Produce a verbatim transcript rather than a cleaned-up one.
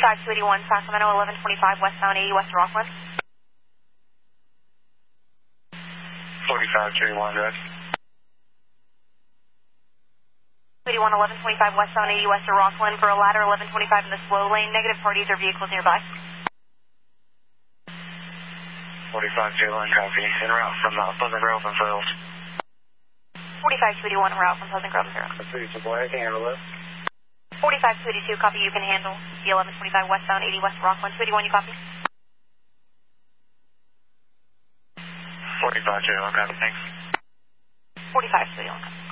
forty-five two eighty-one Sacramento, eleven twenty-five westbound eighty west of Rockland. forty-five two eighty-one, direct. eighty-one, eleven twenty-five westbound eighty west of Rockland for a ladder eleven twenty-five in the slow lane. Negative parties or vehicles nearby. forty-five two eighty-one, copy. En route from uh, Pleasant Grove and Field. forty-five two eighty-one en route from Pleasant Grove and Field. That's pretty simple. I can handle this. forty-five two eighty-two, copy, you can handle. The eleven twenty-five westbound eighty west of Rockland. two eighty-one, you copy? forty-five two eighty-one, copy, thanks. forty-five two eighty-one, copy.